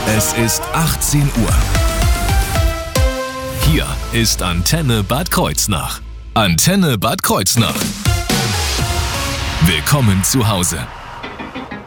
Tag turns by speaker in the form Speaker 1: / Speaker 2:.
Speaker 1: Es ist 18 Uhr. Hier ist Antenne Bad Kreuznach. Antenne Bad Kreuznach. Willkommen zu Hause.